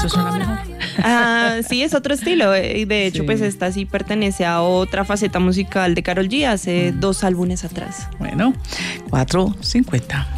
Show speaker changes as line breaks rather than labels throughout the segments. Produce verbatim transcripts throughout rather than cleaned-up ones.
Eso suena mejor.
Ah, sí, es otro estilo. Y de hecho, sí. pues esta sí pertenece a otra faceta musical de Karol G hace mm. dos álbumes atrás.
Bueno, cuatro cincuenta.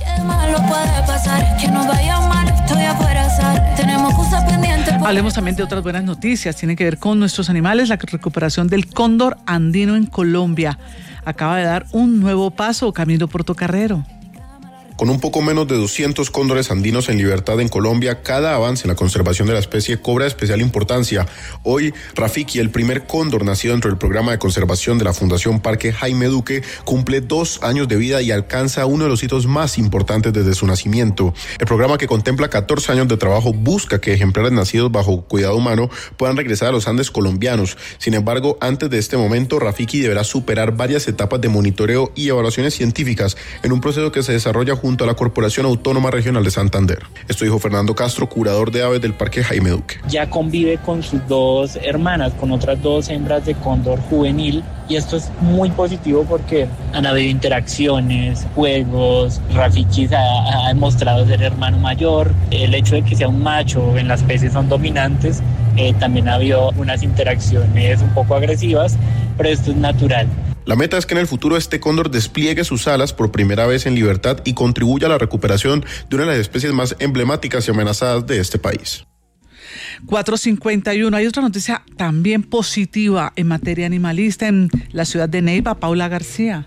Hablemos también de otras buenas noticias. Tienen que ver con nuestros animales. La recuperación del cóndor andino en Colombia acaba de dar un nuevo paso. Camilo Portocarrero.
Con un poco menos de doscientos cóndores andinos en libertad en Colombia, cada avance en la conservación de la especie cobra especial importancia. Hoy, Rafiki, el primer cóndor nacido dentro del programa de conservación de la Fundación Parque Jaime Duque, cumple dos años de vida y alcanza uno de los hitos más importantes desde su nacimiento. El programa, que contempla catorce años de trabajo, busca que ejemplares nacidos bajo cuidado humano puedan regresar a los Andes colombianos. Sin embargo, antes de este momento, Rafiki deberá superar varias etapas de monitoreo y evaluaciones científicas en un proceso que se desarrolla junto junto a la Corporación Autónoma Regional de Santander. Esto dijo Fernando Castro, curador de aves del Parque Jaime Duque.
Ya convive con sus dos hermanas, con otras dos hembras de cóndor juvenil, y esto es muy positivo porque han habido interacciones, juegos. Rafiki ha, ha demostrado ser hermano mayor. El hecho de que sea un macho en las especies son dominantes, eh, también ha habido unas interacciones un poco agresivas, pero esto es natural.
La meta es que en el futuro este cóndor despliegue sus alas por primera vez en libertad y contribuya a la recuperación de una de las especies más emblemáticas y amenazadas de este país.
cuatro cincuenta y uno. Hay otra noticia también positiva en materia animalista en la ciudad de Neiva. Paula García.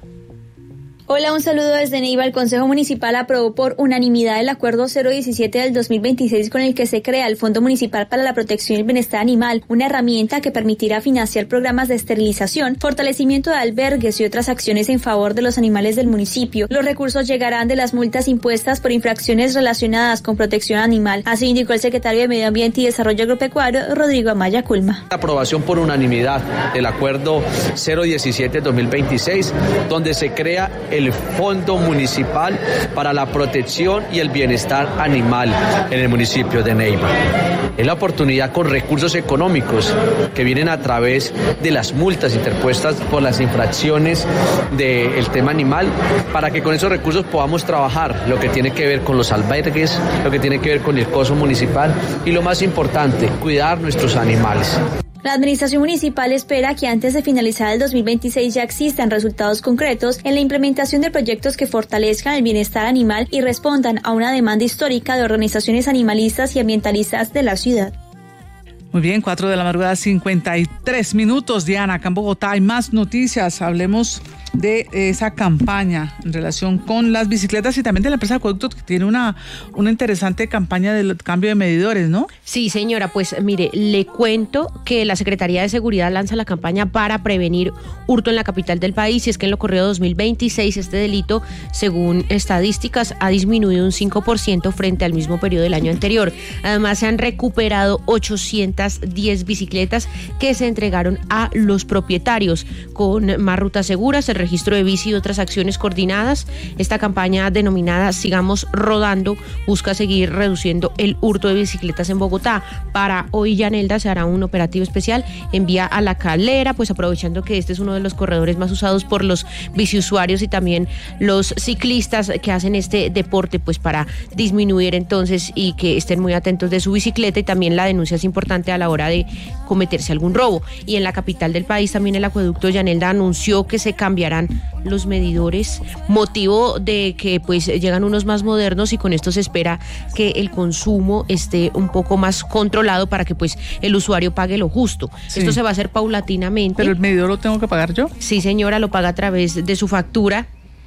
Hola, un saludo desde Neiva. El Consejo Municipal aprobó por unanimidad el Acuerdo cero diecisiete del dos mil veintiséis con el que se crea el Fondo Municipal para la Protección y el Bienestar Animal, una herramienta que permitirá financiar programas de esterilización, fortalecimiento de albergues y otras acciones en favor de los animales del municipio. Los recursos llegarán de las multas impuestas por infracciones relacionadas con protección animal. Así indicó el secretario de Medio Ambiente y Desarrollo Agropecuario, Rodrigo Amaya Culma.
La aprobación por unanimidad del Acuerdo cero diecisiete del dos mil veintiséis, donde se crea el Fondo Municipal para la Protección y el Bienestar Animal en el municipio de Neiva. Es la oportunidad con recursos económicos que vienen a través de las multas interpuestas por las infracciones del tema animal, para que con esos recursos podamos trabajar lo que tiene que ver con los albergues, lo que tiene que ver con el coso municipal y, lo más importante, cuidar nuestros animales.
La administración municipal espera que antes de finalizar el dos mil veintiséis ya existan resultados concretos en la implementación de proyectos que fortalezcan el bienestar animal y respondan a una demanda histórica de organizaciones animalistas y ambientalistas de la ciudad.
Muy bien, cuatro de la madrugada, cincuenta y tres minutos. Diana, acá en Bogotá hay más noticias. Hablemos de esa campaña en relación con las bicicletas y también de la empresa Acueducto, que tiene una, una interesante campaña del cambio de medidores, ¿no?
Sí, señora, pues mire, le cuento que la Secretaría de Seguridad lanza la campaña para prevenir hurto en la capital del país, y es que en lo corrido dos mil veintiséis este delito, según estadísticas, ha disminuido un cinco por ciento frente al mismo periodo del año anterior. Además, se han recuperado ochocientas diez bicicletas que se entregaron a los propietarios. Con más rutas seguras, el registro de bici y otras acciones coordinadas, esta campaña denominada Sigamos Rodando busca seguir reduciendo el hurto de bicicletas en Bogotá. Para hoy, Yanelda, se hará un operativo especial en vía a La Calera, pues aprovechando que este es uno de los corredores más usados por los biciusuarios y también los ciclistas que hacen este deporte, pues para disminuir entonces y que estén muy atentos de su bicicleta. Y también la denuncia es importante a la hora de cometerse algún robo. Y en la capital del país también el Acueducto, Yanelda, anunció que se cambiarán los medidores, motivo de que pues llegan unos más modernos, y con esto se espera que el consumo esté un poco más controlado para que pues el usuario pague lo justo. Sí. Esto se va a hacer paulatinamente.
¿Pero el medidor lo tengo que pagar yo?
Sí, señora, lo paga a través de su factura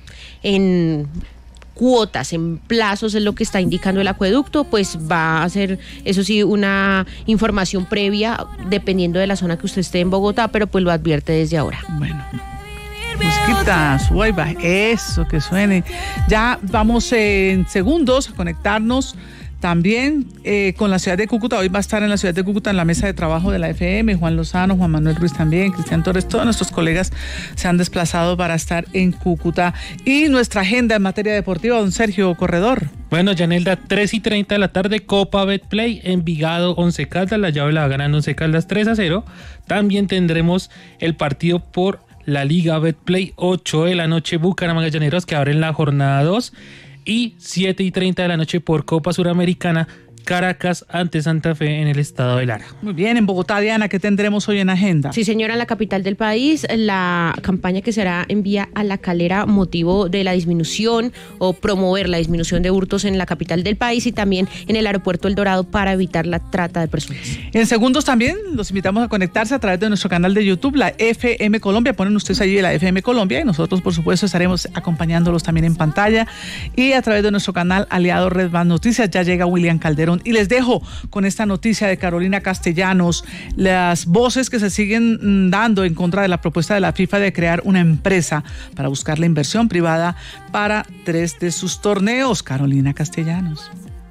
en cuotas, en plazos, es lo que está indicando el Acueducto. Pues va a ser, eso sí, una información previa dependiendo de la zona que usted esté en Bogotá, pero pues lo advierte desde ahora.
Bueno, Mosquita, sueva, eso, que suene. Ya vamos en segundos a conectarnos también eh, con la ciudad de Cúcuta. Hoy va a estar en la ciudad de Cúcuta en la mesa de trabajo de la F M, Juan Lozano, Juan Manuel Ruiz también, Cristian Torres, todos nuestros colegas se han desplazado para estar en Cúcuta. Y nuestra agenda en materia deportiva, don Sergio Corredor.
Bueno, Yanelda, tres y treinta de la tarde, Copa Betplay, Envigado, Once Caldas, la llave la va ganando Once Caldas tres a cero. También tendremos el partido por la Liga Betplay, ocho de la noche, Bucaramanga Llaneros, que abren la jornada dos, y siete y treinta de la noche por Copa Suramericana, Caracas ante Santa Fe en el estado de Lara.
Muy bien, en Bogotá, Diana, ¿qué tendremos hoy en agenda?
Sí, señora, en la capital del país, la campaña que será en Vía a la Calera, motivo de la disminución o promover la disminución de hurtos en la capital del país y también en el aeropuerto El Dorado para evitar la trata de personas.
En segundos también los invitamos a conectarse a través de nuestro canal de YouTube, la F M Colombia. Ponen ustedes allí la F M Colombia y nosotros, por supuesto, estaremos acompañándolos también en pantalla y a través de nuestro canal aliado Red Más Noticias. Ya llega William Calderón y les dejo con esta noticia de Carolina Castellanos, las voces que se siguen dando en contra de la propuesta de la FIFA de crear una empresa para buscar la inversión privada para tres de sus torneos. Carolina Castellanos.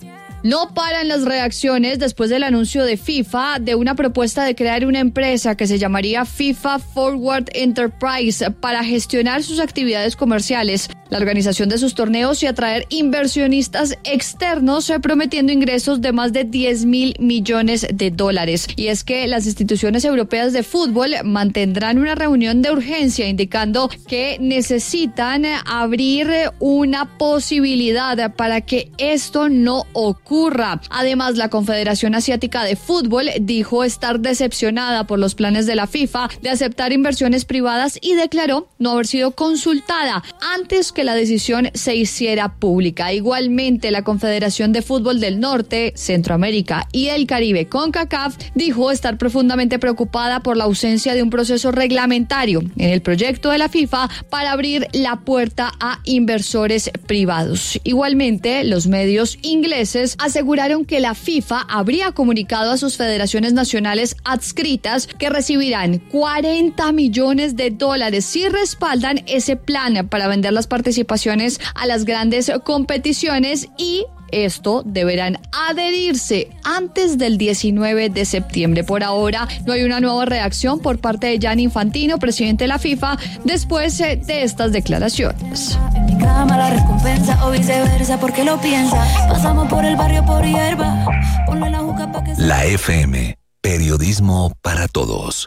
No paran las reacciones después del anuncio de FIFA de una propuesta de crear una empresa que se llamaría FIFA Forward Enterprise para gestionar sus actividades comerciales, la organización de sus torneos y atraer inversionistas externos, prometiendo ingresos de más de diez mil millones de dólares. Y es que las instituciones europeas de fútbol mantendrán una reunión de urgencia indicando que necesitan abrir una posibilidad para que esto no ocurra. Además, la Confederación Asiática de Fútbol dijo estar decepcionada por los planes de la FIFA de aceptar inversiones privadas y declaró no haber sido consultada antes que la decisión se hiciera pública. Igualmente, la Confederación de Fútbol del Norte, Centroamérica y el Caribe, CONCACAF, dijo estar profundamente preocupada por la ausencia de un proceso reglamentario en el proyecto de la FIFA para abrir la puerta a inversores privados. Igualmente, los medios ingleses aseguraron que la FIFA habría comunicado a sus federaciones nacionales adscritas que recibirán cuarenta millones de dólares si respaldan ese plan para vender las participaciones a las grandes competiciones y esto deberán adherirse antes del diecinueve de septiembre. Por ahora no hay una nueva reacción por parte de Gianni Infantino, presidente de la FIFA, después de estas declaraciones.
En mi cama la recompensa o viceversa, porque lo piensa. Pasamos por el barrio por hierba. Ponle la juca pa' que se...
La F M, periodismo para todos.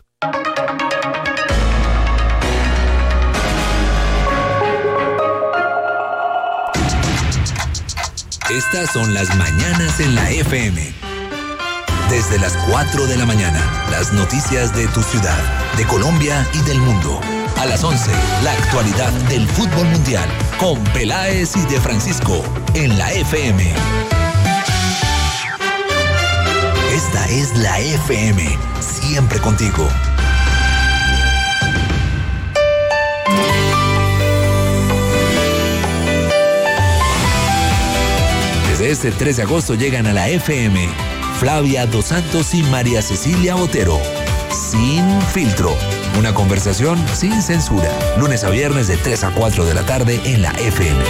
Estas son las mañanas en la F M. Desde las cuatro de la mañana, las noticias de tu ciudad, de Colombia y del mundo. A las once, la actualidad del fútbol mundial, con Peláez y De Francisco, en la F M. Esta es la F M, siempre contigo. Desde este tres de agosto llegan a la F M Flavia Dos Santos y María Cecilia Botero. Sin filtro. Una conversación sin censura. Lunes a viernes de tres a cuatro de la tarde en la F M.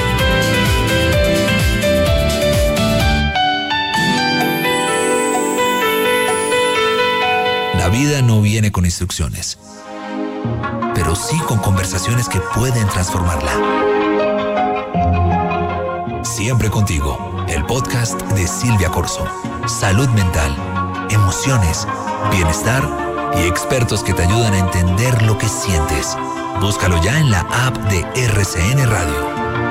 La vida no viene con instrucciones, pero sí con conversaciones que pueden transformarla. Siempre contigo, el podcast de Silvia Corso. Salud mental, emociones, bienestar y expertos que te ayudan a entender lo que sientes. Búscalo ya en la app de R C N Radio.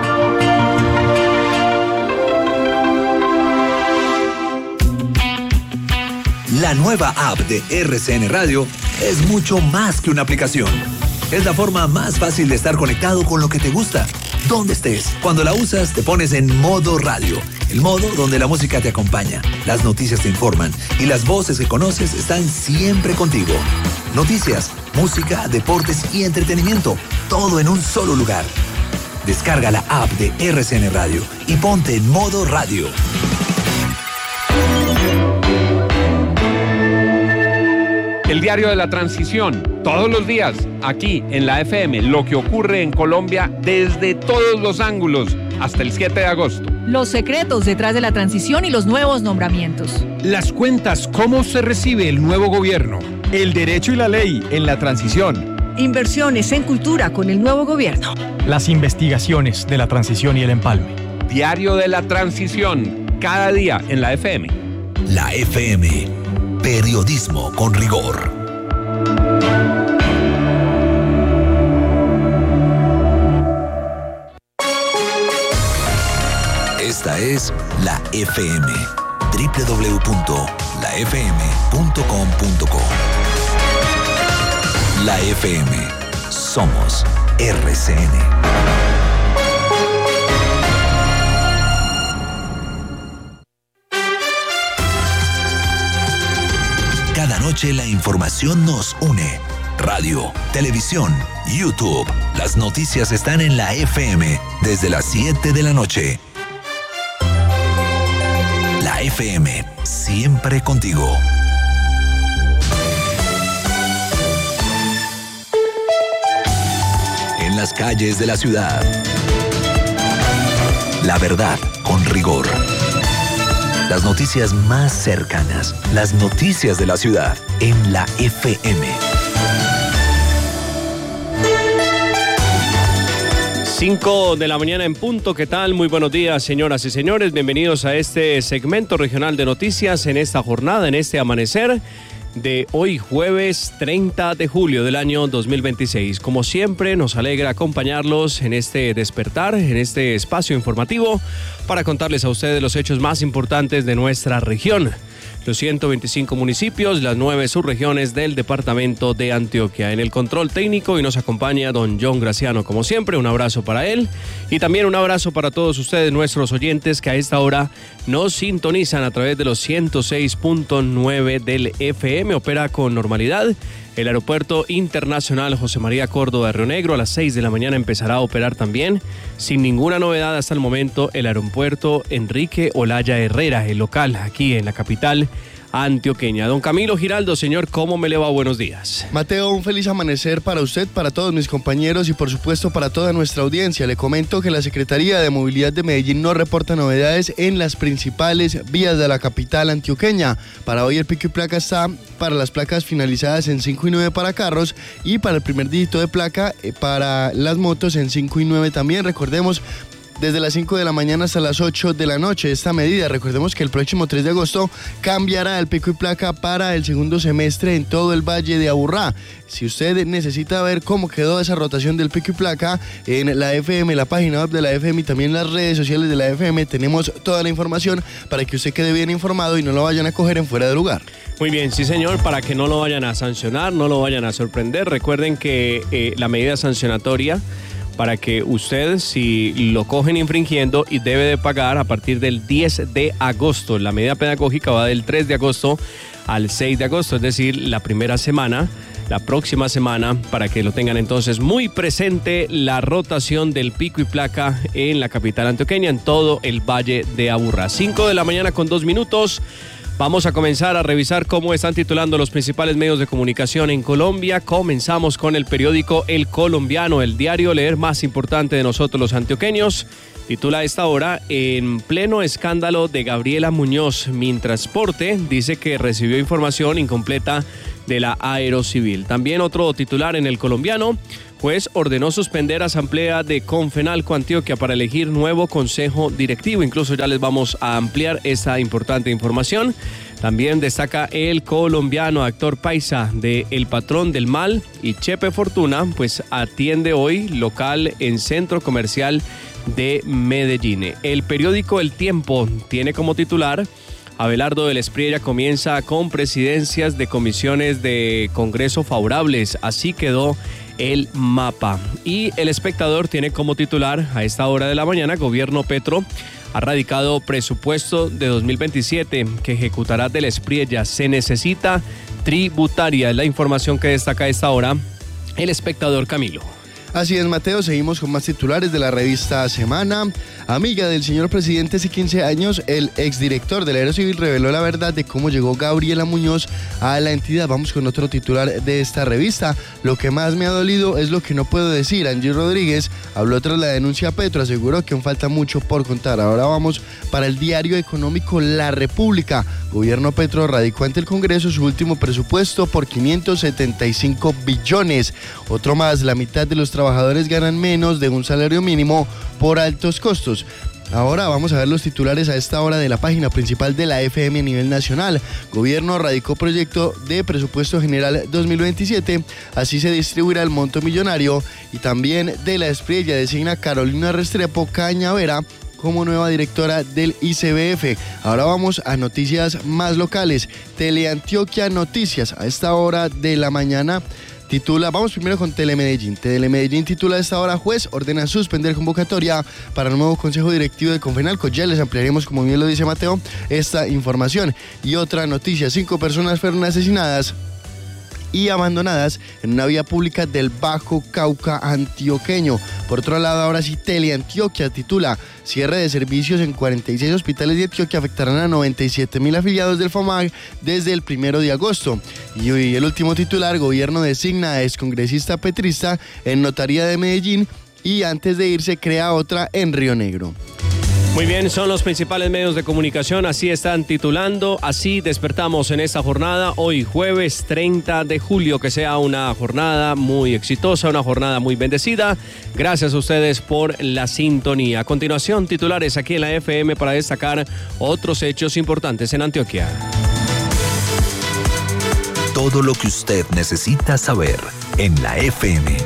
La nueva app de R C N Radio es mucho más que una aplicación. Es la forma más fácil de estar conectado con lo que te gusta, donde estés. Cuando la usas, te pones en modo radio, el modo donde la música te acompaña, las noticias te informan y las voces que conoces están siempre contigo. Noticias, música, deportes y entretenimiento, todo en un solo lugar. Descarga la app de R C N Radio y ponte en modo radio.
El diario de la transición, todos los días, aquí en la F M, lo que ocurre en Colombia desde todos los ángulos, hasta el siete de agosto.
Los secretos detrás de la transición y los nuevos nombramientos.
Las cuentas, cómo se recibe el nuevo gobierno. El derecho y la ley en la transición.
Inversiones en cultura con el nuevo gobierno.
Las investigaciones de la transición y el empalme.
Diario de la transición, cada día en la F M.
La F M, periodismo con rigor. Esta es la F M, doble u doble u doble u punto la f m punto com punto co. La F M. Somos R C N. Cada noche la información nos une. Radio, televisión, YouTube. Las noticias están en la F M desde las siete de la noche. La F M, siempre contigo. En las calles de la ciudad. La verdad con rigor. Las noticias más cercanas. Las noticias de la ciudad en la F M.
cinco de la mañana en punto, ¿qué tal? Muy buenos días, señoras y señores. Bienvenidos a este segmento regional de noticias en esta jornada, en este amanecer de hoy jueves treinta de julio del año dos mil veintiséis. Como siempre, nos alegra acompañarlos en este despertar, en este espacio informativo, para contarles a ustedes los hechos más importantes de nuestra región. Los ciento veinticinco municipios, las nueve subregiones del departamento de Antioquia. En el control técnico y nos acompaña don John Graciano, como siempre, un abrazo para él y también un abrazo para todos ustedes, nuestros oyentes que a esta hora nos sintonizan a través de los ciento seis punto nueve del F M. Opera con normalidad el Aeropuerto Internacional José María Córdoba de Río Negro. A las seis de la mañana empezará a operar también, sin ninguna novedad hasta el momento, el Aeropuerto Enrique Olaya Herrera, el local aquí en la capital antioqueña. Don Camilo Giraldo, señor, ¿cómo me le va? Buenos días.
Mateo, un feliz amanecer para usted, para todos mis compañeros y por supuesto para toda nuestra audiencia. Le comento que la Secretaría de Movilidad de Medellín no reporta novedades en las principales vías de la capital antioqueña. Para hoy el pico y placa está para las placas finalizadas en cinco y nueve para carros y para el primer dígito de placa eh, para las motos en cinco y nueve también. Recordemos, desde las cinco de la mañana hasta las ocho de la noche. Esta medida, recordemos que el próximo tres de agosto cambiará el pico y placa para el segundo semestre en todo el Valle de Aburrá. Si usted necesita ver cómo quedó esa rotación del pico y placa en la F M, la página web de la F M y también las redes sociales de la F M, tenemos toda la información para que usted quede bien informado y no lo vayan a coger en fuera de lugar.
Muy bien, sí señor, para que no lo vayan a sancionar, no lo vayan a sorprender. Recuerden que eh, la medida sancionatoria para que usted, si lo cogen infringiendo, y debe de pagar a partir del diez de agosto. La medida pedagógica va del tres de agosto al seis de agosto, es decir, la primera semana, la próxima semana, para que lo tengan entonces muy presente, la rotación del pico y placa en la capital antioqueña, en todo el Valle de Aburrá. cinco de la mañana con dos minutos. Vamos a comenzar a revisar cómo están titulando los principales medios de comunicación en Colombia. Comenzamos con el periódico El Colombiano, el diario leer más importante de nosotros los antioqueños. Titula a esta hora: en pleno escándalo de Gabriela Muñoz, Mintransporte dice que recibió información incompleta de la Aerocivil. También otro titular en El Colombiano: juez ordenó suspender asamblea de Confenalco Antioquia para elegir nuevo consejo directivo. Incluso ya les vamos a ampliar esta importante información. También destaca El Colombiano, actor paisa de El Patrón del Mal y Chepe Fortuna, pues atiende hoy local en Centro Comercial de Medellín. El periódico El Tiempo tiene como titular: Abelardo del Espriella comienza con presidencias de comisiones de Congreso favorables. Así quedó el mapa. Y El Espectador tiene como titular a esta hora de la mañana: Gobierno Petro ha radicado presupuesto de dos mil veintisiete que ejecutará del Espriella. Se necesita tributaria. Es la información que destaca a esta hora El Espectador, Camilo.
Así es, Mateo, seguimos con más titulares de la revista Semana. Amiga del señor presidente hace quince años, el exdirector de la Aerocivil reveló la verdad de cómo llegó Gabriela Muñoz a la entidad. Vamos con otro titular de esta revista. Lo que más me ha dolido es lo que no puedo decir. Angie Rodríguez habló tras la denuncia a Petro, aseguró que aún falta mucho por contar. Ahora vamos para el diario económico La República. Gobierno Petro radicó ante el Congreso su último presupuesto por quinientos setenta y cinco billones. Otro más, la mitad de los trabajadores ganan menos de un salario mínimo por altos costos. Ahora vamos a ver los titulares a esta hora de la página principal de la F M a nivel nacional. Gobierno radicó proyecto de presupuesto general dos mil veintisiete, así se distribuirá el monto millonario. Y también de la Espriella designa Carolina Restrepo Cañavera como nueva directora del I C B F. Ahora vamos a noticias más locales. Teleantioquia Noticias, a esta hora de la mañana, titula, vamos primero con Telemedellín. Telemedellín titula a esta hora: juez ordena suspender convocatoria para el nuevo consejo directivo de Confenalco. Ya les ampliaremos, como bien lo dice Mateo, esta información. Y otra noticia: cinco personas fueron asesinadas y abandonadas en una vía pública del Bajo Cauca antioqueño. Por otro lado, ahora sí, Teleantioquia titula: cierre de servicios en cuarenta y seis hospitales de Antioquia afectarán a noventa y siete mil afiliados del FOMAG desde el primero de agosto. Y hoy el último titular: gobierno designa a excongresista petrista en notaría de Medellín y antes de irse crea otra en Río Negro.
Muy bien, son los principales medios de comunicación, así están titulando, así despertamos en esta jornada, hoy jueves treinta de julio, que sea una jornada muy exitosa, una jornada muy bendecida. Gracias a ustedes por la sintonía. A continuación, titulares aquí en la F M para destacar otros hechos importantes en Antioquia.
Todo lo que usted necesita saber en la F M.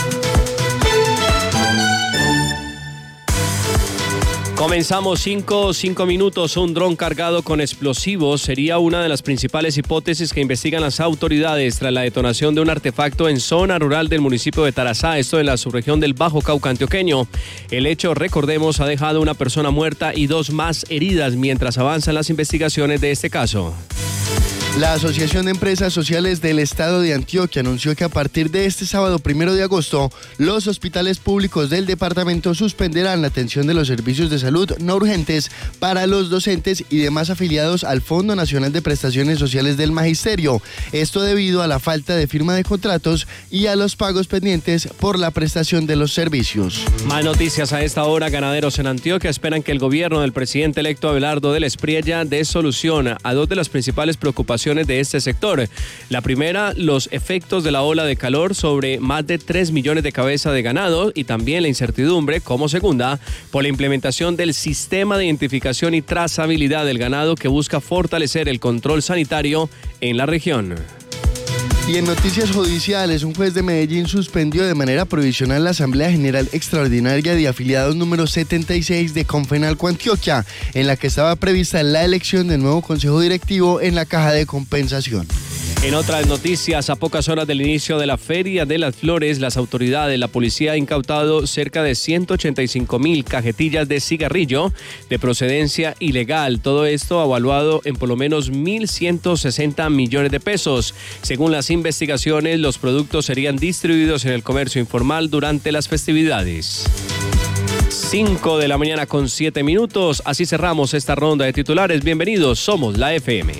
Comenzamos cinco, cinco minutos. Un dron cargado con explosivos sería una de las principales hipótesis que investigan las autoridades tras la detonación de un artefacto en zona rural del municipio de Tarazá, esto en la subregión del Bajo Cauca antioqueño. El hecho, recordemos, ha dejado una persona muerta y dos más heridas mientras avanzan las investigaciones de este caso.
La Asociación de Empresas Sociales del Estado de Antioquia anunció que a partir de este sábado primero de agosto, los hospitales públicos del departamento suspenderán la atención de los servicios de salud no urgentes para los docentes y demás afiliados al Fondo Nacional de Prestaciones Sociales del Magisterio. Esto debido a la falta de firma de contratos y a los pagos pendientes por la prestación de los servicios.
Más noticias a esta hora. Ganaderos en Antioquia esperan que el gobierno del presidente electo Abelardo del Espriella dé solución a dos de las principales preocupaciones de este sector. La primera, los efectos de la ola de calor sobre más de tres millones de cabezas de ganado, y también la incertidumbre, como segunda, por la implementación del sistema de identificación y trazabilidad del ganado que busca fortalecer el control sanitario en la región.
Y en noticias judiciales, un juez de Medellín suspendió de manera provisional la Asamblea General Extraordinaria de Afiliados número setenta y seis de Confenalco Antioquia, en la que estaba prevista la elección del nuevo consejo directivo en la caja de compensación.
En otras noticias, a pocas horas del inicio de la Feria de las Flores, las autoridades, la policía ha incautado cerca de ciento ochenta y cinco mil cajetillas de cigarrillo de procedencia ilegal. Todo esto evaluado en por lo menos mil ciento sesenta millones de pesos. Según las investigaciones, los productos serían distribuidos en el comercio informal durante las festividades. cinco de la mañana con siete minutos. Así cerramos esta ronda de titulares. Bienvenidos, somos la F M.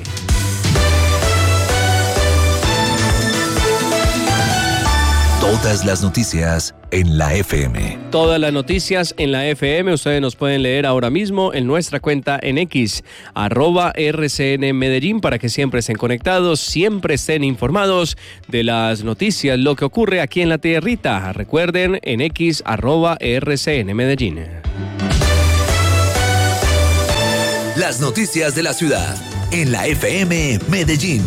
Todas las noticias en la F M.
Todas las noticias en la F M. Ustedes nos pueden leer ahora mismo en nuestra cuenta en X, arroba R C N Medellín, para que siempre estén conectados, siempre estén informados de las noticias, lo que ocurre aquí en la tierrita. Recuerden, en X, arroba R C N Medellín.
Las noticias de la ciudad en la F M Medellín.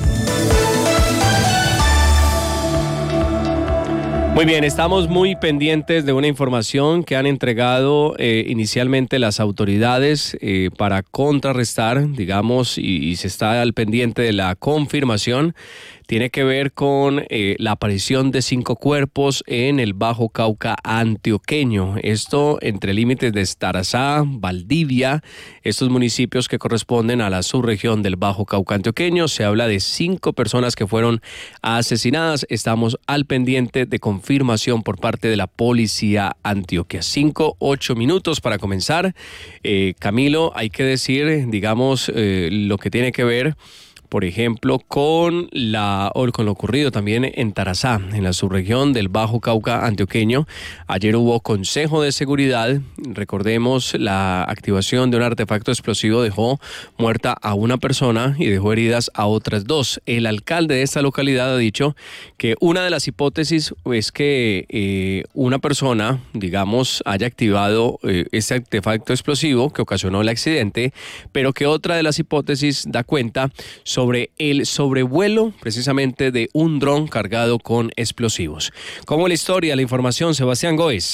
Muy bien, estamos muy pendientes de una información que han entregado eh, inicialmente las autoridades eh, para contrarrestar, digamos, y, y se está al pendiente de la confirmación. Tiene que ver con eh, la aparición de cinco cuerpos en el Bajo Cauca antioqueño. Esto entre límites de Tarazá, Valdivia, estos municipios que corresponden a la subregión del Bajo Cauca antioqueño. Se habla de cinco personas que fueron asesinadas. Estamos al pendiente de confirmación por parte de la policía Antioquia. Cinco, ocho minutos para comenzar. Eh, Camilo, hay que decir, digamos, eh, lo que tiene que ver, por ejemplo, con, la, con lo ocurrido también en Tarazá, en la subregión del Bajo Cauca antioqueño. Ayer hubo consejo de seguridad. Recordemos, la activación de un artefacto explosivo dejó muerta a una persona y dejó heridas a otras dos. El alcalde de esta localidad ha dicho que una de las hipótesis es que eh, una persona, digamos, haya activado eh, este artefacto explosivo que ocasionó el accidente, pero que otra de las hipótesis da cuenta sobre sobre el sobrevuelo precisamente de un dron cargado con explosivos. ¿Cómo la historia, la información, Sebastián Góez?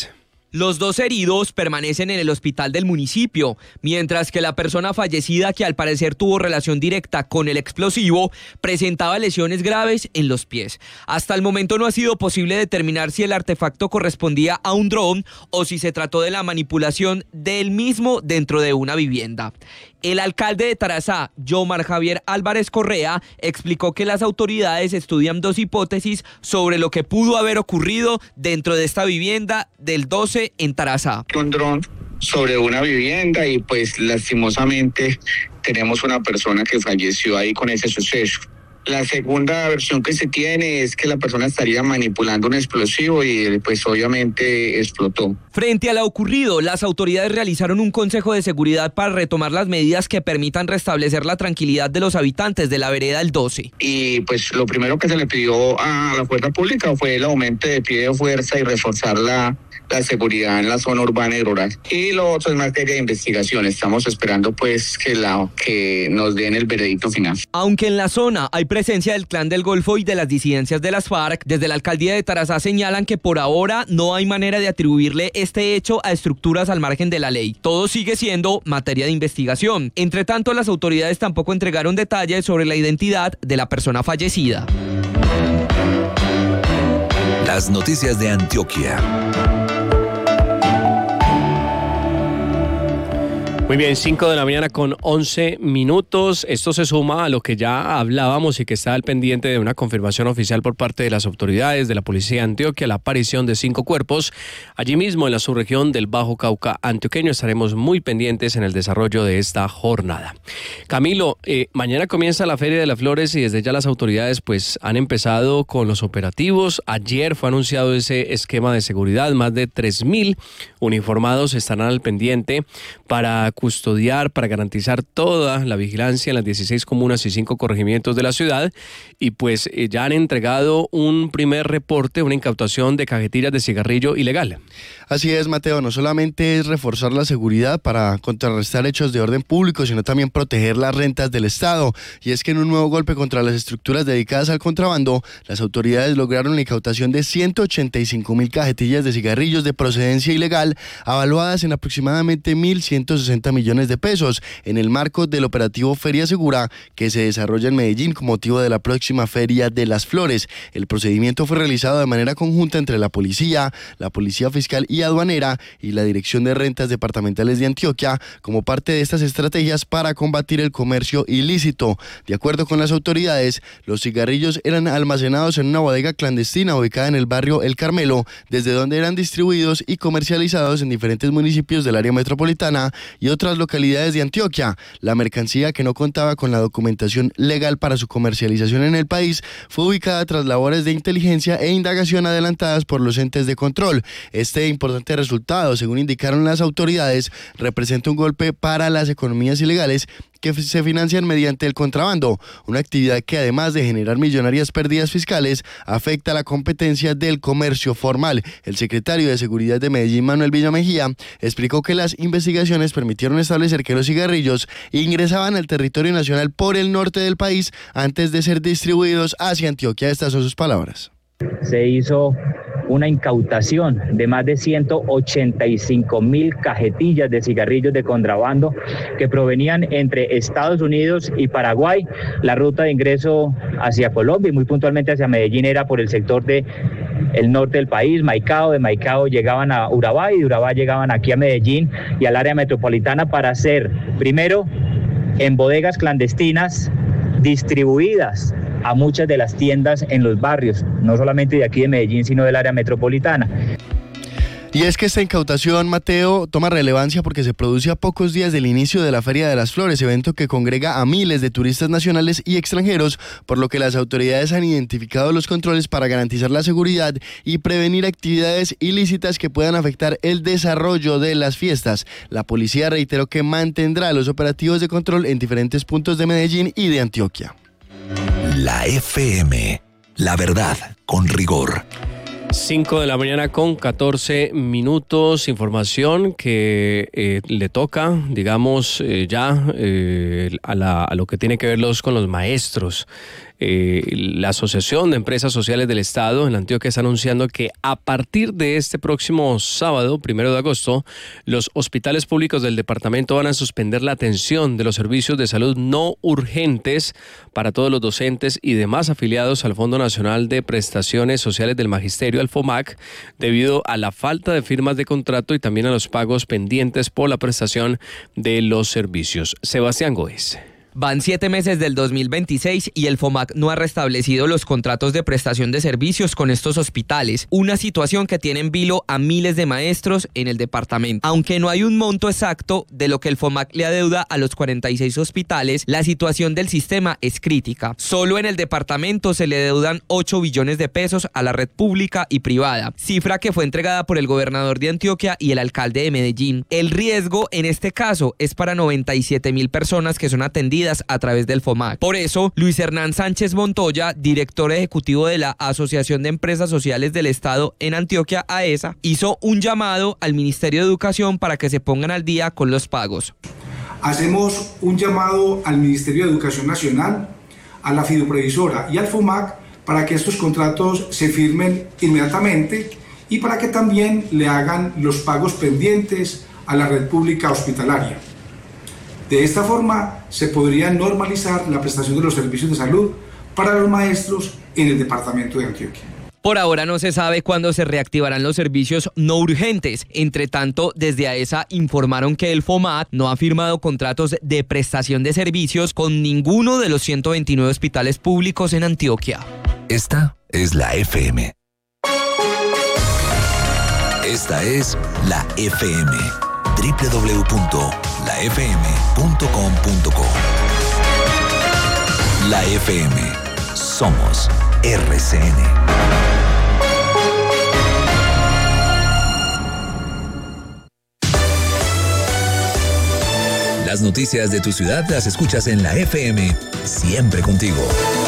Los dos heridos permanecen en el hospital del municipio, mientras que la persona fallecida, que al parecer tuvo relación directa con el explosivo, presentaba lesiones graves en los pies. Hasta el momento no ha sido posible determinar si el artefacto correspondía a un dron o si se trató de la manipulación del mismo dentro de una vivienda. El alcalde de Tarazá, Yomar Javier Álvarez Correa, explicó que las autoridades estudian dos hipótesis sobre lo que pudo haber ocurrido dentro de esta vivienda del doce en Tarazá.
Un dron sobre una vivienda y pues lastimosamente tenemos una persona que falleció ahí con ese suceso. La segunda versión que se tiene es que la persona estaría manipulando un explosivo y pues obviamente explotó.
Frente a lo ocurrido, las autoridades realizaron un consejo de seguridad para retomar las medidas que permitan restablecer la tranquilidad de los habitantes de la vereda del doce.
Y pues lo primero que se le pidió a la fuerza pública fue el aumento de pie de fuerza y reforzar la, la seguridad en la zona urbana y rural. Y lo otro es materia de investigación. Estamos esperando pues que, la, que nos den el veredicto final.
Aunque en la zona hay presencia del Clan del Golfo y de las disidencias de las FARC, desde la alcaldía de Tarazá señalan que por ahora no hay manera de atribuirle este hecho a estructuras al margen de la ley. Todo sigue siendo materia de investigación. Entre tanto, las autoridades tampoco entregaron detalles sobre la identidad de la persona fallecida.
Las noticias de Antioquia.
Muy bien, cinco de la mañana con once minutos. Esto se suma a lo que ya hablábamos y que está al pendiente de una confirmación oficial por parte de las autoridades de la Policía de Antioquia, la aparición de cinco cuerpos allí mismo en la subregión del Bajo Cauca antioqueño. Estaremos muy pendientes en el desarrollo de esta jornada. Camilo, eh, mañana comienza la Feria de las Flores y desde ya las autoridades pues han empezado con los operativos. Ayer fue anunciado ese esquema de seguridad. Más de tres mil uniformados estarán al pendiente para custodiar, para garantizar toda la vigilancia en las dieciséis comunas y cinco corregimientos de la ciudad, y pues eh, ya han entregado un primer reporte, una incautación de cajetillas de cigarrillo ilegal.
Así es, Mateo, no solamente es reforzar la seguridad para contrarrestar hechos de orden público, sino también proteger las rentas del Estado, y es que en un nuevo golpe contra las estructuras dedicadas al contrabando, las autoridades lograron la incautación de ciento ochenta y cinco mil cajetillas de cigarrillos de procedencia ilegal, avaluadas en aproximadamente mil ciento sesenta millones de pesos, en el marco del operativo Feria Segura, que se desarrolla en Medellín con motivo de la próxima Feria de las Flores. El procedimiento fue realizado de manera conjunta entre la policía, la policía fiscal y aduanera y la Dirección de Rentas Departamentales de Antioquia, como parte de estas estrategias para combatir el comercio ilícito. De acuerdo con las autoridades, los cigarrillos eran almacenados en una bodega clandestina ubicada en el barrio El Carmelo, desde donde eran distribuidos y comercializados en diferentes municipios del área metropolitana y otras localidades de Antioquia. La mercancía, que no contaba con la documentación legal para su comercialización en el país, fue ubicada tras labores de inteligencia e indagación adelantadas por los entes de control. Este importante resultado, según indicaron las autoridades, representa un golpe para las economías ilegales que se financian mediante el contrabando, una actividad que además de generar millonarias pérdidas fiscales, afecta la competencia del comercio formal. El secretario de Seguridad de Medellín, Manuel Villamejía, explicó que las investigaciones permitieron establecer que los cigarrillos ingresaban al territorio nacional por el norte del país antes de ser distribuidos hacia Antioquia. Estas son sus palabras.
Se hizo una incautación de más de ciento ochenta y cinco mil cajetillas de cigarrillos de contrabando que provenían entre Estados Unidos y Paraguay. La ruta de ingreso hacia Colombia y muy puntualmente hacia Medellín era por el sector de el norte del país, Maicao. De Maicao llegaban a Urabá y de Urabá llegaban aquí a Medellín y al área metropolitana para ser, primero, en bodegas clandestinas distribuidas a muchas de las tiendas en los barrios, no solamente de aquí de Medellín, sino del área metropolitana.
Y es que esta incautación, Mateo, toma relevancia porque se produce a pocos días del inicio de la Feria de las Flores, evento que congrega a miles de turistas nacionales y extranjeros, por lo que las autoridades han identificado los controles para garantizar la seguridad y prevenir actividades ilícitas que puedan afectar el desarrollo de las fiestas. La policía reiteró que mantendrá los operativos de control en diferentes puntos de Medellín y de Antioquia.
La F M, la verdad con rigor.
cinco de la mañana con catorce minutos, información que eh, le toca, digamos, eh, ya eh, a, la, a lo que tiene que ver los, con los maestros. eh, la Asociación de Empresas Sociales del Estado en Antioquia está anunciando que a partir de este próximo sábado, primero de agosto, los hospitales públicos del departamento van a suspender la atención de los servicios de salud no urgentes para todos los docentes y demás afiliados al Fondo Nacional de Prestaciones Sociales del Magisterio, al FOMAC, debido a la falta de firmas de contrato y también a los pagos pendientes por la prestación de los servicios. Sebastián Góez.
Van siete meses del dos mil veintiséis y el FOMAC no ha restablecido los contratos de prestación de servicios con estos hospitales, una situación que tiene en vilo a miles de maestros en el departamento. Aunque no hay un monto exacto de lo que el FOMAC le adeuda a los cuarenta y seis hospitales, la situación del sistema es crítica. Solo en el departamento se le deudan ocho billones de pesos a la red pública y privada, cifra que fue entregada por el gobernador de Antioquia y el alcalde de Medellín. El riesgo en este caso es para noventa y siete mil personas que son atendidas a través del FOMAC. Por eso, Luis Hernán Sánchez Montoya, director ejecutivo de la Asociación de Empresas Sociales del Estado en Antioquia, AESA, hizo un llamado al Ministerio de Educación para que se pongan al día con los pagos.
Hacemos un llamado al Ministerio de Educación Nacional, a la Fiduprevisora y al FOMAC para que estos contratos se firmen inmediatamente y para que también le hagan los pagos pendientes a la red pública hospitalaria. De esta forma se podría normalizar la prestación de los servicios de salud para los maestros en el departamento de Antioquia.
Por ahora no se sabe cuándo se reactivarán los servicios no urgentes. Entre tanto, desde AESA informaron que el FOMAC no ha firmado contratos de prestación de servicios con ninguno de los ciento veintinueve hospitales públicos en Antioquia.
Esta es la F M. Esta es la F M. doble u doble u doble u punto la f m punto com punto co. La F M. Somos R C N. Las noticias de tu ciudad las escuchas en la F M, siempre contigo.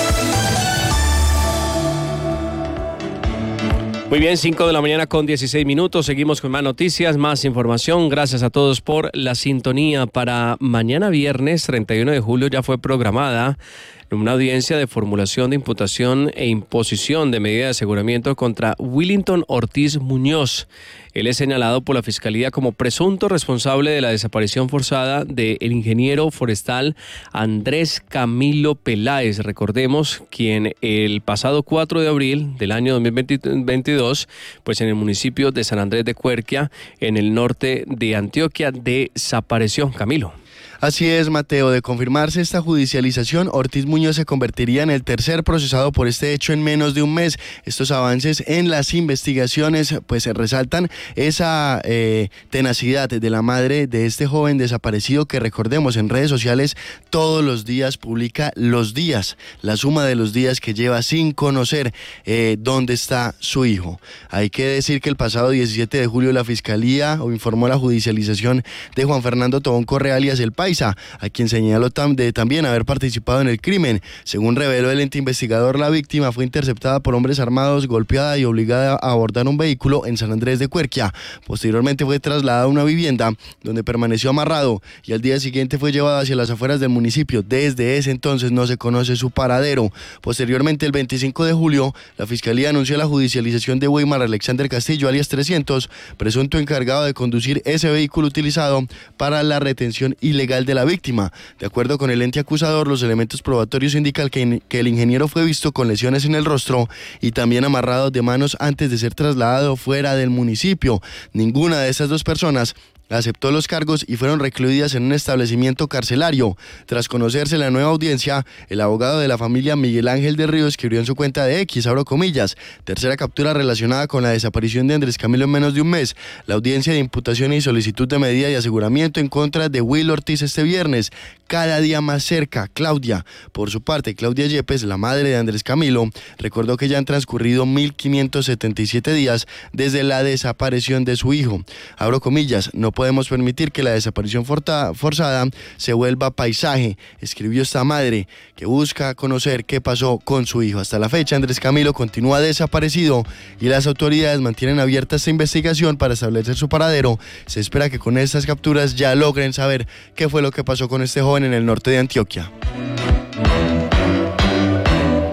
Muy bien, cinco de la mañana con dieciséis minutos. Seguimos con más noticias, más información. Gracias a todos por la sintonía. Para mañana viernes treinta y uno de julio ya fue programada una audiencia de formulación de imputación e imposición de medida de aseguramiento contra Willington Ortiz Muñoz. Él es señalado por la Fiscalía como presunto responsable de la desaparición forzada del ingeniero forestal Andrés Camilo Peláez. Recordemos, quien el pasado cuatro de abril del año dos mil veintidós, pues en el municipio de San Andrés de Cuerquia, en el norte de Antioquia, desapareció. Camilo.
Así es, Mateo. De confirmarse esta judicialización, Ortiz Muñoz se convertiría en el tercer procesado por este hecho en menos de un mes. Estos avances en las investigaciones pues resaltan esa eh, tenacidad de la madre de este joven desaparecido que, recordemos, en redes sociales todos los días publica los días, la suma de los días que lleva sin conocer eh, dónde está su hijo. Hay que decir que el pasado diecisiete de julio la Fiscalía informó la judicialización de Juan Fernando Tobón Correa, alias El Paisa, a quien señaló tam de también haber participado en el crimen. Según reveló el ente investigador, la víctima fue interceptada por hombres armados, golpeada y obligada a abordar un vehículo en San Andrés de Cuerquia. Posteriormente fue trasladada a una vivienda donde permaneció amarrado y al día siguiente fue llevado hacia las afueras del municipio. Desde ese entonces no se conoce su paradero. Posteriormente, el veinticinco de julio, la Fiscalía anunció la judicialización de Weimar Alexander Castillo, alias trescientos, presunto encargado de conducir ese vehículo utilizado para la retención ilegal de la víctima. De acuerdo con el ente acusador, los elementos probatorios indican que, que el ingeniero fue visto con lesiones en el rostro y también amarrado de manos antes de ser trasladado fuera del municipio. Ninguna de esas dos personas aceptó los cargos y fueron recluidas en un establecimiento carcelario. Tras conocerse la nueva audiencia, el abogado de la familia, Miguel Ángel del Río, escribió en su cuenta de X, abro comillas, tercera captura relacionada con la desaparición de Andrés Camilo en menos de un mes. La audiencia de imputación y solicitud de medida de aseguramiento en contra de Will Ortiz este viernes. Cada día más cerca, Claudia. Por su parte, Claudia Yepes, la madre de Andrés Camilo, recordó que ya han transcurrido mil quinientos setenta y siete días desde la desaparición de su hijo. Abro comillas, no podemos permitir que la desaparición forzada se vuelva paisaje, escribió esta madre, que busca conocer qué pasó con su hijo. Hasta la fecha, Andrés Camilo continúa desaparecido y las autoridades mantienen abierta esta investigación para establecer su paradero. Se espera que con estas capturas ya logren saber qué fue lo que pasó con este joven en el norte de Antioquia.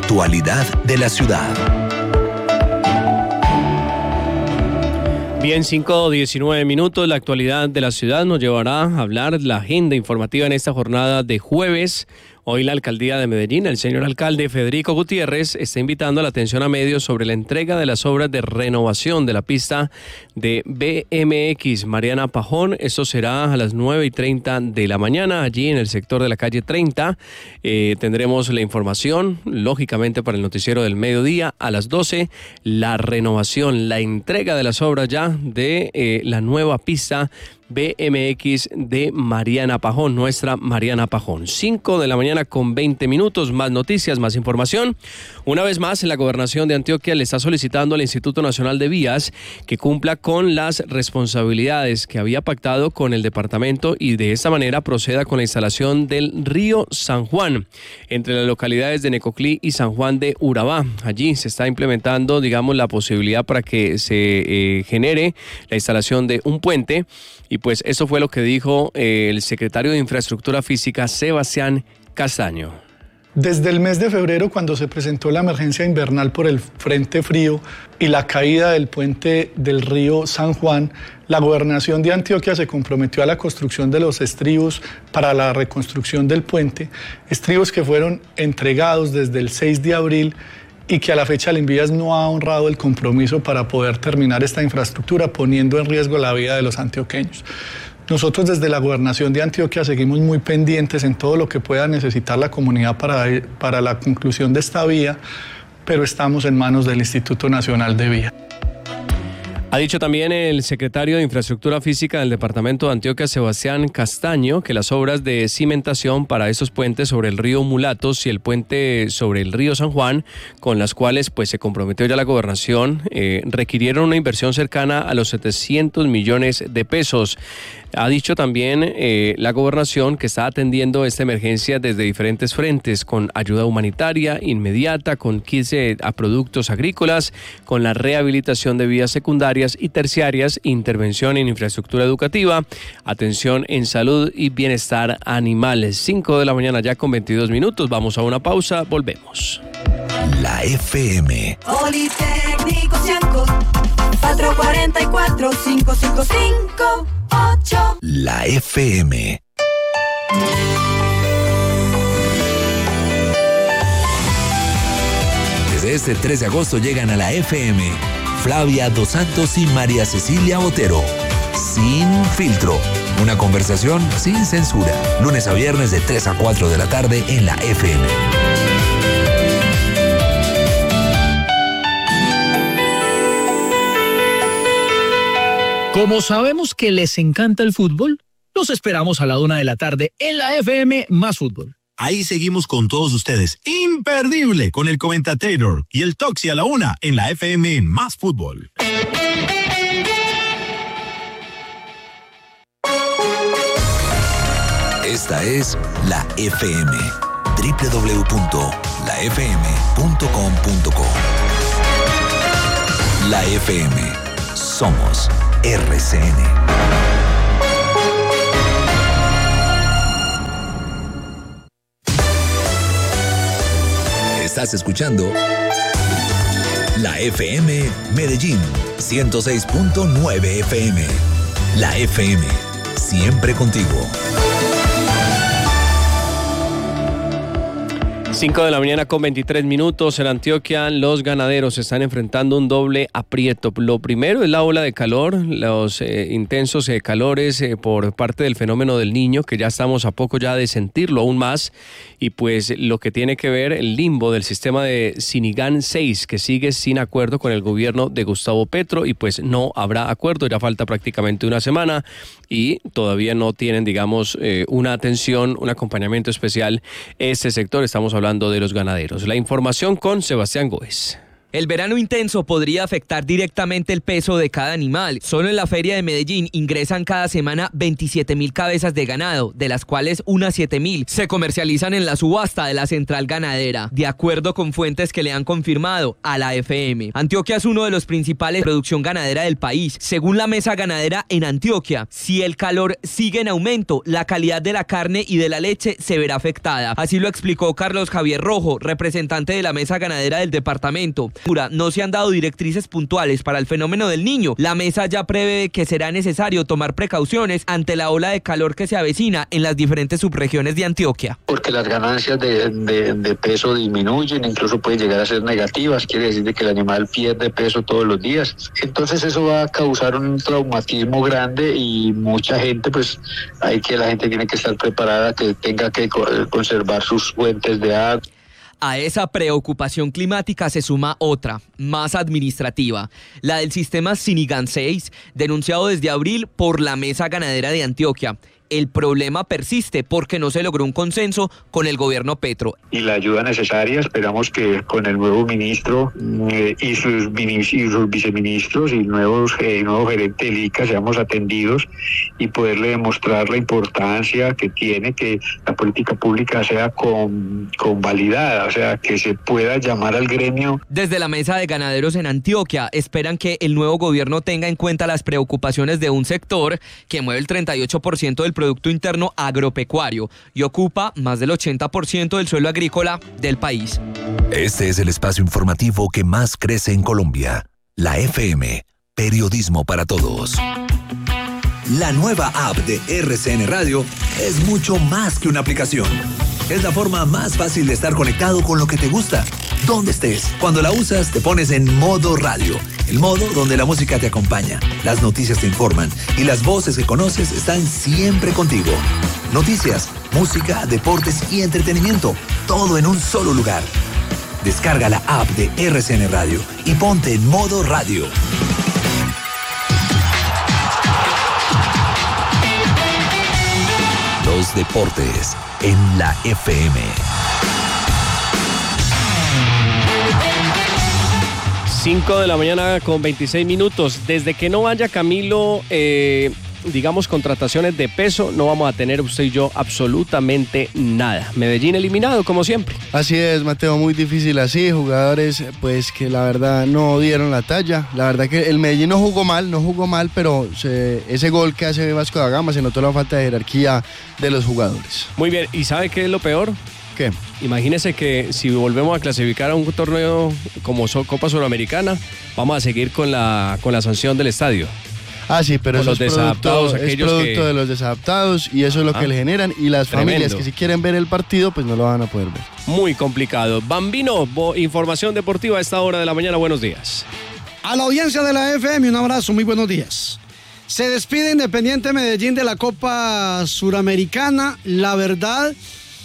actualidad de la ciudad.
Bien, cinco diecinueve minutos, la actualidad de la ciudad nos llevará a hablar la agenda informativa en esta jornada de jueves. Hoy la alcaldía de Medellín, el señor alcalde Federico Gutiérrez, está invitando a la atención a medios sobre la entrega de las obras de renovación de la pista de B M X Mariana Pajón. Esto será a las nueve y treinta de la mañana, allí en el sector de la calle treinta. Eh, tendremos la información, lógicamente, para el noticiero del mediodía. A las doce, la renovación, la entrega de las obras ya de eh, la nueva pista B M X de Mariana Pajón, nuestra Mariana Pajón. cinco de la mañana con veinte minutos, más noticias, más información. Una vez más, la Gobernación de Antioquia le está solicitando al Instituto Nacional de Vías que cumpla con las responsabilidades que había pactado con el departamento y de esta manera proceda con la instalación del río San Juan entre las localidades de Necoclí y San Juan de Urabá. Allí se está implementando, digamos, la posibilidad para que se eh, genere la instalación de un puente. Y pues eso fue lo que dijo eh, el secretario de Infraestructura Física, Sebastián Castaño.
Desde el mes de febrero, cuando se presentó la emergencia invernal por el frente frío y la caída del puente del río San Juan, la Gobernación de Antioquia se comprometió a la construcción de los estribos para la reconstrucción del puente, estribos que fueron entregados desde el seis de abril y que a la fecha el Invías no ha honrado el compromiso para poder terminar esta infraestructura, poniendo en riesgo la vida de los antioqueños. Nosotros desde la Gobernación de Antioquia seguimos muy pendientes en todo lo que pueda necesitar la comunidad para, para la conclusión de esta vía, pero estamos en manos del Instituto Nacional de Vías.
Ha dicho también el secretario de Infraestructura Física del Departamento de Antioquia, Sebastián Castaño, que las obras de cimentación para esos puentes sobre el río Mulatos y el puente sobre el río San Juan, con las cuales pues se comprometió ya la gobernación, eh, requirieron una inversión cercana a los setecientos millones de pesos. Ha dicho también eh, la gobernación que está atendiendo esta emergencia desde diferentes frentes, con ayuda humanitaria inmediata, con kits a productos agrícolas, con la rehabilitación de vías secundarias y terciarias, intervención en infraestructura educativa, atención en salud y bienestar animales. cinco de la mañana ya con veintidós minutos. Vamos a una pausa, volvemos.
La F M.
Politécnico Cianco, cuatro cuatro cuatro, cinco cinco cinco ocho.
La F M. Desde este tres de agosto llegan a la F M Flavia Dos Santos y María Cecilia Botero. Sin filtro. Una conversación sin censura. Lunes a viernes de tres a cuatro de la tarde en la F M.
Como sabemos que les encanta el fútbol, los esperamos a la una de la tarde en la F M Más Fútbol.
Ahí seguimos con todos ustedes. Imperdible con el Comentator y el Toxi a la una en la F M Más Fútbol.
Esta es la F M. doble u doble u doble u punto la f m punto com punto co. La F M. Somos R C N. Estás escuchando la F M Medellín ciento seis punto nueve F M. La F M, siempre contigo.
cinco de la mañana con veintitrés minutos. En Antioquia los ganaderos están enfrentando un doble aprieto. Lo primero es la ola de calor, los eh, intensos eh, calores eh, por parte del fenómeno del Niño, que ya estamos a poco ya de sentirlo aún más, y pues lo que tiene que ver el limbo del sistema de Sinigán seis, que sigue sin acuerdo con el gobierno de Gustavo Petro, y pues no habrá acuerdo, ya falta prácticamente una semana y todavía no tienen, digamos, eh, una atención, un acompañamiento especial este sector. Estamos hablando de los ganaderos. La información con Sebastián Góez.
El verano intenso podría afectar directamente el peso de cada animal. Solo en la feria de Medellín ingresan cada semana veintisiete mil cabezas de ganado, de las cuales unas siete mil se comercializan en la subasta de la central ganadera, de acuerdo con fuentes que le han confirmado a la F M. Antioquia es uno de los principales de producción ganadera del país. Según la mesa ganadera en Antioquia, si el calor sigue en aumento, la calidad de la carne y de la leche se verá afectada. Así lo explicó Carlos Javier Rojo, representante de la mesa ganadera del departamento. No se han dado directrices puntuales para el fenómeno del Niño. La mesa ya prevé que será necesario tomar precauciones ante la ola de calor que se avecina en las diferentes subregiones de Antioquia.
Porque las ganancias de, de, de peso disminuyen, incluso pueden llegar a ser negativas, quiere decir de que el animal pierde peso todos los días. Entonces eso va a causar un traumatismo grande y mucha gente, pues hay que la gente tiene que estar preparada, que tenga que conservar sus fuentes de agua.
A esa preocupación climática se suma otra, más administrativa, la del sistema Sinigan seis, denunciado desde abril por la Mesa Ganadera de Antioquia. El problema persiste porque no se logró un consenso con el gobierno Petro.
Y la ayuda necesaria, esperamos que con el nuevo ministro eh, y, sus, y sus viceministros y el nuevo, eh, nuevo gerente del I C A seamos atendidos y poderle demostrar la importancia que tiene que la política pública sea con, convalidada, o sea, que se pueda llamar al gremio.
Desde la Mesa de Ganaderos en Antioquia esperan que el nuevo gobierno tenga en cuenta las preocupaciones de un sector que mueve el treinta y ocho por ciento del Producto Interno Agropecuario y ocupa más del ochenta por ciento del suelo agrícola del país.
Este es el espacio informativo que más crece en Colombia. La F M, periodismo para todos. La nueva app de R C N Radio es mucho más que una aplicación. Es la forma más fácil de estar conectado con lo que te gusta, donde estés. Cuando la usas, te pones en modo radio, el modo donde la música te acompaña, las noticias te informan y las voces que conoces están siempre contigo. Noticias, música, deportes y entretenimiento, todo en un solo lugar. Descarga la app de R C N Radio y ponte en modo radio. Los deportes en la F M.
cinco de la mañana con veintiséis minutos. Desde que no haya, Camilo, eh, digamos, contrataciones de peso, no vamos a tener usted y yo absolutamente nada. Medellín eliminado, como siempre.
Así es, Mateo, muy difícil así. Jugadores, pues, que la verdad no dieron la talla. La verdad que el Medellín no jugó mal, no jugó mal, pero se, ese gol que hace Vasco da Gama se notó la falta de jerarquía de los jugadores.
Muy bien, ¿y sabe qué es lo peor?
¿Qué?
Imagínese que si volvemos a clasificar a un torneo como Copa Sudamericana, vamos a seguir con la, con la sanción del estadio.
Ah, sí, pero eso
los
es
desadaptados,
producto, es producto
que...
de los desadaptados y eso es lo
Ajá.
que le generan. Y las
Tremendo.
familias que si quieren ver el partido, pues no lo van a poder ver.
Muy complicado. Bambino, información deportiva a esta hora de la mañana. Buenos días.
A la audiencia de la F M, un abrazo, muy buenos días. Se despide Independiente Medellín de la Copa Suramericana. La verdad,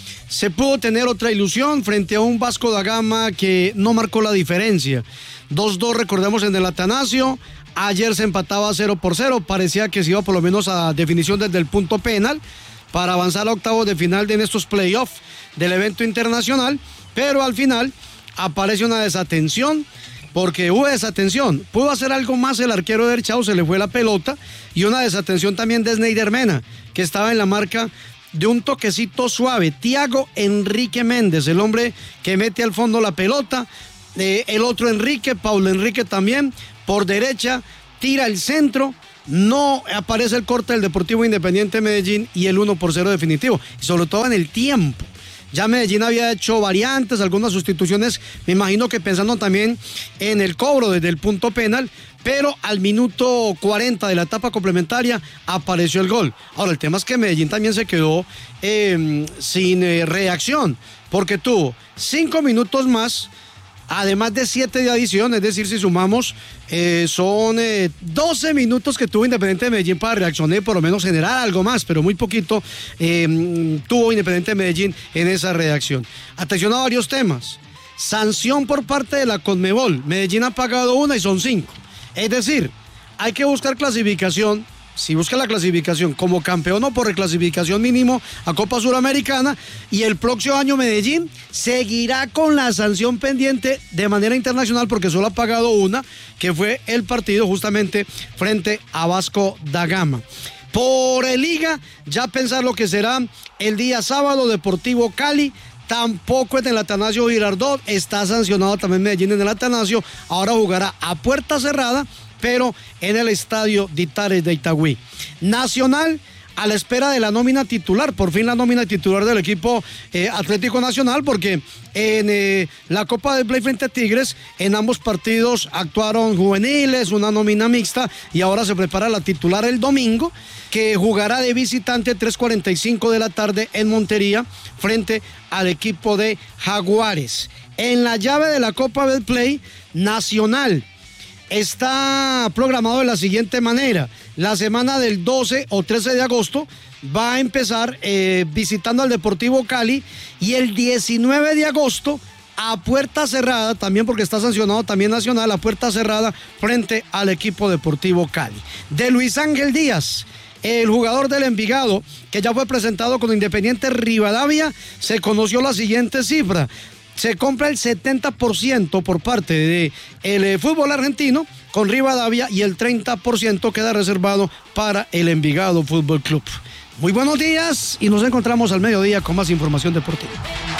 se pudo tener otra ilusión frente a un Vasco da Gama que no marcó la diferencia. dos dos, recordemos, en el Atanasio. Ayer se empataba cero por cero. Parecía que se iba por lo menos a definición desde el punto penal para avanzar a octavos de final de en estos playoffs del evento internacional. Pero al final aparece una desatención. Porque hubo desatención, pudo hacer algo más el arquero de Chao, se le fue la pelota, y una desatención también de Sneider Mena, que estaba en la marca de un toquecito suave. Thiago Enrique Méndez, el hombre que mete al fondo la pelota, eh, el otro Enrique, Paulo Enrique también, por derecha, tira el centro, no aparece el corte del Deportivo Independiente Medellín y el uno por cero definitivo, y sobre todo en el tiempo. Ya Medellín había hecho variantes, algunas sustituciones, me imagino que pensando también en el cobro desde el punto penal, pero al minuto cuarenta de la etapa complementaria apareció el gol. Ahora, el tema es que Medellín también se quedó eh, sin eh, reacción, porque tuvo cinco minutos más, además de siete de adición, es decir, si sumamos, eh, son eh, doce minutos que tuvo Independiente de Medellín para reaccionar y por lo menos generar algo más, pero muy poquito eh, tuvo Independiente de Medellín en esa reacción. Atención a varios temas. Sanción por parte de la Conmebol. Medellín ha pagado una y son cinco. Es decir, hay que buscar clasificación si busca la clasificación como campeón o por reclasificación mínimo a Copa Suramericana, y el próximo año Medellín seguirá con la sanción pendiente de manera internacional porque solo ha pagado una, que fue el partido justamente frente a Vasco da Gama. Por el Liga, ya pensar lo que será el día sábado, Deportivo Cali. Tampoco en el Atanasio Girardot, está sancionado también Medellín en el Atanasio, ahora jugará a puerta cerrada, pero en el estadio Ditares de Itagüí. Nacional, a la espera de la nómina titular, por fin la nómina titular del equipo eh, Atlético Nacional, porque en eh, la Copa del Play frente a Tigres, en ambos partidos actuaron juveniles, una nómina mixta, y ahora se prepara la titular el domingo, que jugará de visitante tres cuarenta y cinco de la tarde en Montería, frente al equipo de Jaguares. En la llave de la Copa del Play, Nacional está programado de la siguiente manera: la semana del doce o trece de agosto va a empezar eh, visitando al Deportivo Cali, y el diecinueve de agosto a puerta cerrada, también porque está sancionado también Nacional, a puerta cerrada frente al equipo Deportivo Cali. De Luis Ángel Díaz, el jugador del Envigado, que ya fue presentado con Independiente Rivadavia, se conoció la siguiente cifra: se compra el setenta por ciento por parte del eh, fútbol argentino con Rivadavia, y el treinta por ciento queda reservado para el Envigado Fútbol Club. Muy buenos días, y nos encontramos al mediodía con más información deportiva.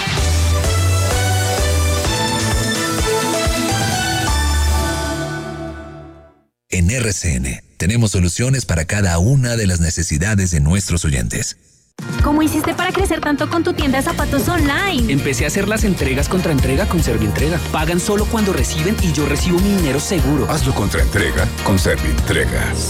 En R C N tenemos soluciones para cada una de las necesidades de nuestros oyentes.
¿Cómo hiciste para crecer tanto con tu tienda de zapatos online?
Empecé a hacer las entregas contra entrega con Servientrega. Pagan solo cuando reciben y yo recibo mi dinero seguro.
Hazlo contra entrega con Servientrega.